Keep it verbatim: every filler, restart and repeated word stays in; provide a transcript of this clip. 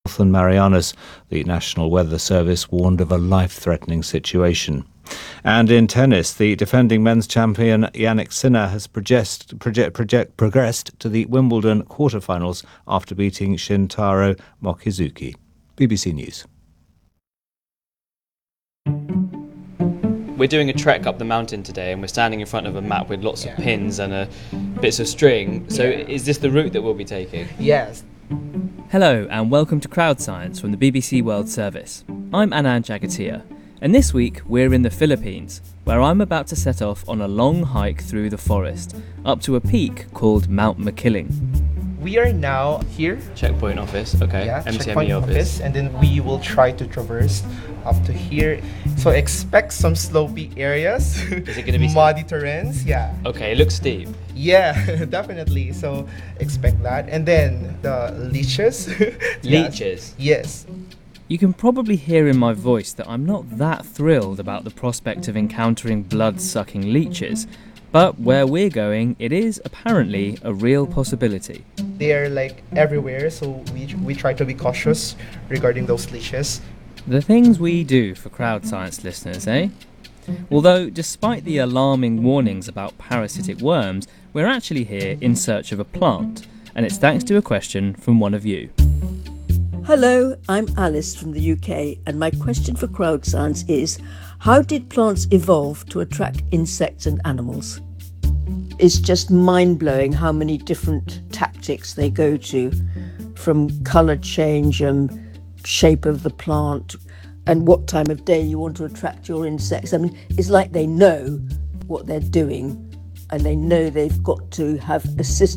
and Marianas. The National Weather Service warned of a life-threatening situation. And in tennis, the defending men's champion Jannik Sinner has project, project, project, progressed to the Wimbledon quarterfinals after beating Shintaro Mochizuki. B B C News. We're doing a trek up the mountain today and we're standing in front of a map with lots of pins and uh, bits of string. So yeah. Is this the route that we'll be taking? Yes. Hello and welcome to Crowd Science from the B B C World Service. I'm Anand Jagatia, and this week we're in the Philippines, where I'm about to set off on a long hike through the forest, up to a peak called Mount Makiling. We are now here. Checkpoint office, okay. Yeah, M C M E checkpoint office. office. And then we will try to traverse up to here. So expect some slopey areas. Is it going to be muddy terrains? Yeah. Okay, it looks steep. Yeah, definitely. So expect that. And then the leeches. Leeches? Yes. You can probably hear in my voice that I'm not that thrilled about the prospect of encountering blood-sucking leeches, but where we're going, it is apparently a real possibility. They're like everywhere, so we we try to be cautious regarding those leeches. The things we do for Crowd Science listeners, eh? Although, despite the alarming warnings about parasitic worms, we're actually here in search of a plant, and it's thanks to a question from one of you. Hello, I'm Alice from the U K, and my question for Crowd Science is, how did plants evolve to attract insects and animals? It's just mind-blowing how many different tactics they go to, from colour change and shape of the plant, and what time of day you want to attract your insects. I mean, it's like they know what they're doing, and they know they've got to have a system